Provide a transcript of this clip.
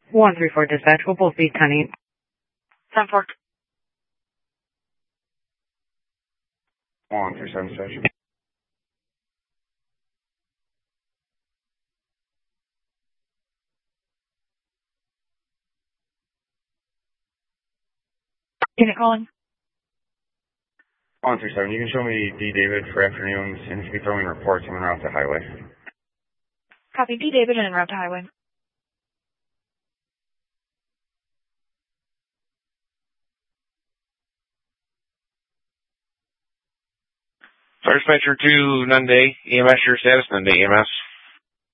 134 dispatch, will both be 10-8. 10-4. 137 dispatch. Unit calling. 137, you can show me D. David for afternoons, and if you can throw in reports, I'm en route to highway. Copy D. David and en route to highway. Fire Dispatcher 2, Nunde, EMS, your status, Nunde, EMS.